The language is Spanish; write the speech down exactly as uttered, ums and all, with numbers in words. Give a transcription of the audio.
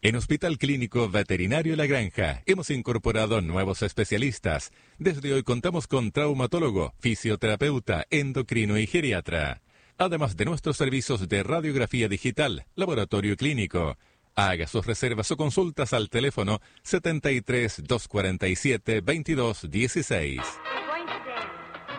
En Hospital Clínico Veterinario La Granja hemos incorporado nuevos especialistas. Desde hoy contamos con traumatólogo, fisioterapeuta, endocrino y geriatra. Además de nuestros servicios de radiografía digital, laboratorio clínico. Haga sus reservas o consultas al teléfono setenta y tres, doscientos cuarenta y siete, veintidós dieciséis.